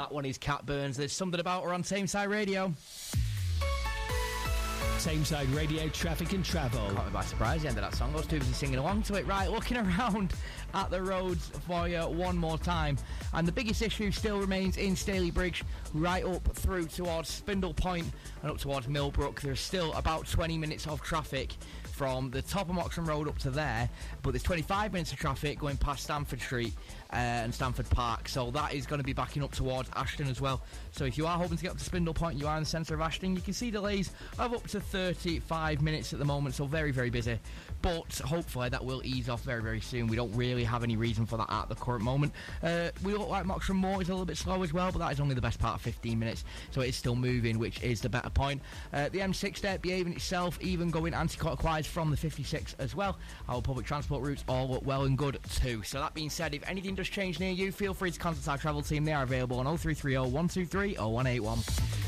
That one is Cat Burns. There's something about her on Tameside Radio. Tameside Radio, traffic and travel. Caught me by surprise, the end of that song. I was too busy singing along to it. Right, looking around at the roads for you one more time. And the biggest issue still remains in Stalybridge, right up through towards Spindle Point and up towards Millbrook. There's still about 20 minutes of traffic from the top of Moxham Road up to there, but there's 25 minutes of traffic going past Stamford Street and Stamford Park, so that is going to be backing up towards Ashton as well. So if you are hoping to get up to Spindle Point, you are in the centre of Ashton, you can see delays of up to 35 minutes at the moment, so very, very busy. But hopefully that will ease off very, very soon. We don't really have any reason for that at the current moment. We look like Moxham Moor is a little bit slow as well, but that is only the best part of 15 minutes, so it is still moving, which is the better point. The M6 there behaving itself, even going anti-clockwise from the 56 as well. Our public transport routes all look well and good too. So that being said, if anything does change near you, feel free to contact our travel team. They are available on 0330 123 0181.